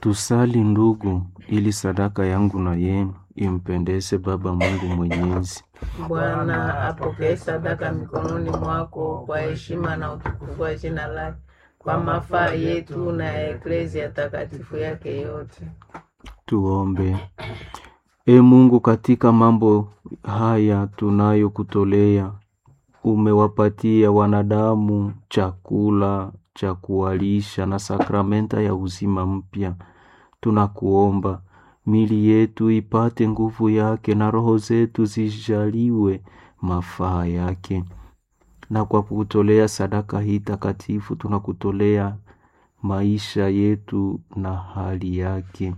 Tusali ndugu, ili sadaka yangu na yenu impendeze Baba Mungu Mwenyezi. Bwana apokee sadaka mikononi mwako kwa heshima na utukufu wa jina lake, kwa mafaa yetu na ya Eklezia takatifu yake yote. Tuombe. E Mungu, katika mambo haya tunayokutolea, umewapatia wanadamu chakula cha kuwalisha na sakramenta ya uzima mpya. Tunakuomba mili yetu ipate nguvu yake na roho zetu zijaliwe mafaa yake. Na kwa kutolea sadaka hii takatifu tunakutolea maisha yetu na hali yake,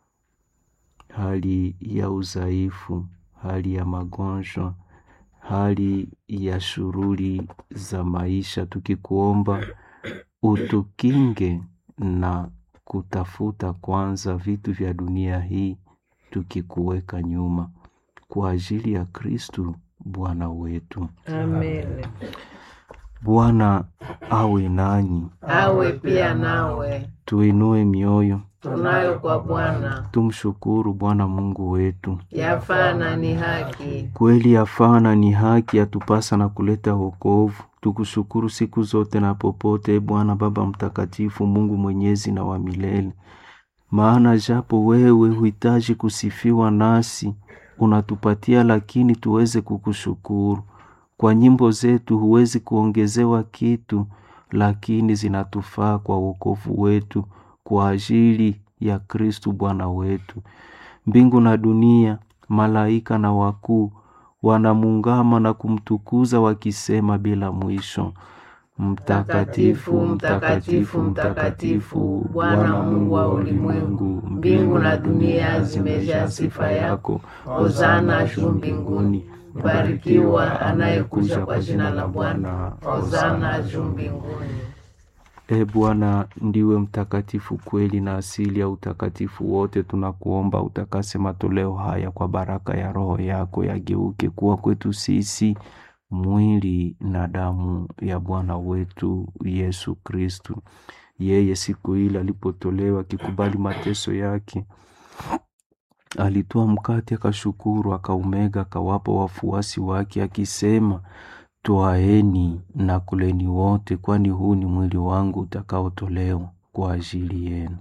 hali ya udhaifu, hali ya magonjwa, hali ya shughuli za maisha, tukikuomba utukinge na kutafuta kwanza vitu vya dunia hii, tukikuweka nyuma, kwa ajili ya Kristu Bwana wetu. Amen. Bwana awe nanyi, Awe pia nawe. tuinue mioyo, Tunayo kwa Bwana, tumshukuru Bwana Mungu wetu. yafaa na ni haki. Kweli yafaa na ni haki, yatupasa na kuleta wokovu. Tukushukuru siku zote na popote, Bwana Baba mtakatifu, Mungu mwenyezi na wa milele. Maana japo wewe huhitaji kusifiwa, nasi unatupatia lakini tuweze kukushukuru. Kwa nyimbo zetu huwezi kuongezewa kitu, lakini zinatufaa kwa wokovu wetu, kwa ajili ya Kristu Bwana wetu. Mbingu na dunia, malaika na wakuu wanamungama na kumtukuza wakisema bila mwisho: Mtakatifu, mtakatifu, mtakatifu, Bwana Mungu wa ulimwengu. Mbingu na dunia zimejaa sifa yako. Hosana juu mbinguni. Barikiwa anayekuja kwa jina la Bwana. Hosana juu mbinguni. E Bwana, ndiwe mtakatifu kweli na asili ya utakatifu wote. Tunakuomba utakase matoleo haya kwa baraka ya Roho yako, yageuke kuwa kwetu sisi mwili na damu ya Bwana wetu Yesu Kristu. Yeye siku ile alipotolewa akikubali mateso yake, alitoa mkate, akashukuru, akaumega, akawapa wafuasi wake akisema, twaeni na kuleni wote, kwani huu ni mwili wangu utakaotolewa kwa ajili yenu.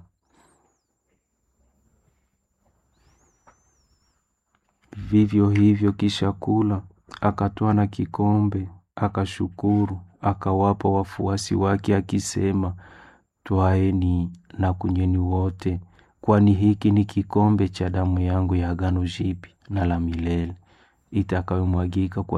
Vivyo hivyo kisha kula, akatwaa na kikombe, akashukuru, akawapa wafuasi wake akisema, twaeni na kunyweni wote, kwani hiki ni kikombe cha damu yangu ya agano jipya na la milele, itakayomwagika kwa